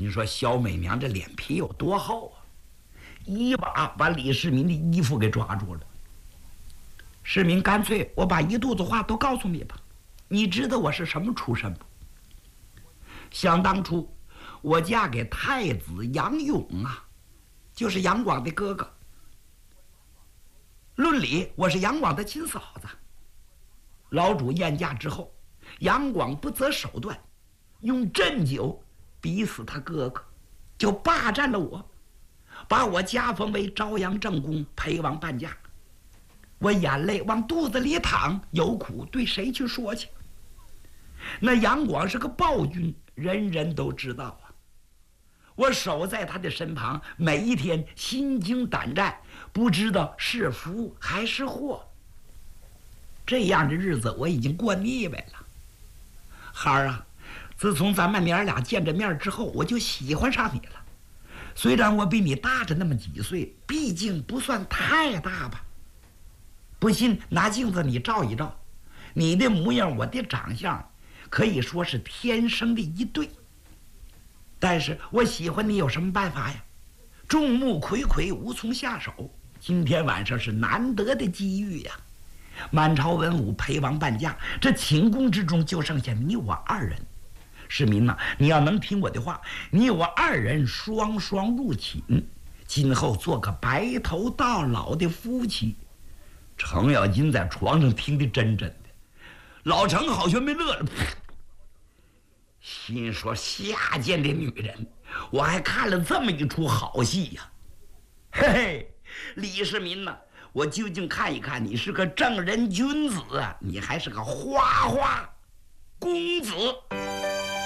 你说小美娘这脸皮有多厚啊？一把把李世民的衣服给抓住了。世民，干脆我把一肚子话都告诉你吧。你知道我是什么出身不？想当初，我嫁给太子杨勇啊，就是杨广的哥哥。论理，我是杨广的亲嫂子。老主验驾之后，杨广不择手段，用鸩酒逼死他哥哥，就霸占了我，把我加封为朝阳正宫陪王伴驾。我眼泪往肚子里淌，有苦对谁去说去？那杨广是个暴君，人人都知道啊。我守在他的身旁，每一天心惊胆战，不知道是福还是祸。这样的日子我已经过腻歪了。孩儿啊，自从咱们娘俩见着面之后，我就喜欢上你了。虽然我比你大着那么几岁，毕竟不算太大吧。不信拿镜子你照一照，你的模样我的长相可以说是天生的一对。但是我喜欢你有什么办法呀？众目睽睽，无从下手。今天晚上是难得的机遇呀！满朝文武陪王伴驾，这寝宫之中就剩下你我二人。世民呐，你要能听我的话，你我二人双双入寝，今后做个白头到老的夫妻。程咬金在床上听得真的，老程好像没乐了，心说下贱的女人，我还看了这么一出好戏呀！嘿嘿，李世民呐，我究竟看一看你是个正人君子啊，你还是个花花公子。